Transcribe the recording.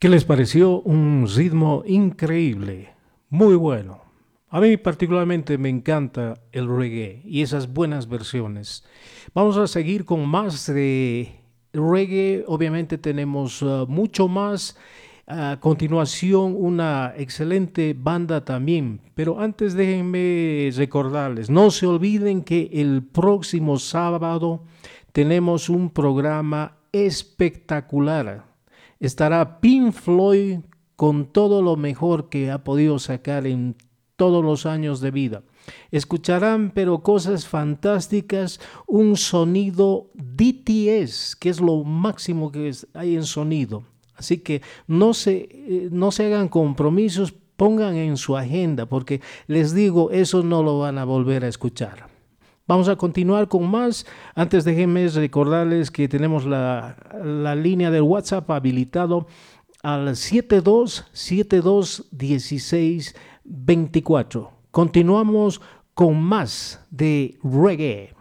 ¿Qué les pareció? Un ritmo increíble, muy bueno. A mí particularmente me encanta el reggae y esas buenas versiones. Vamos a seguir con más de reggae. Obviamente tenemos mucho más. A continuación, una excelente banda también. Pero antes déjenme recordarles, no se olviden que el próximo sábado tenemos un programa espectacular. Estará Pink Floyd con todo lo mejor que ha podido sacar en todos los años de vida. Escucharán pero cosas fantásticas, un sonido DTS, que es lo máximo que hay en sonido. Así que no se hagan compromisos, pongan en su agenda, porque les digo, eso no lo van a volver a escuchar. Vamos a continuar con más. Antes déjenme recordarles que tenemos la línea del WhatsApp habilitado al 72721624. Continuamos con más de reggae.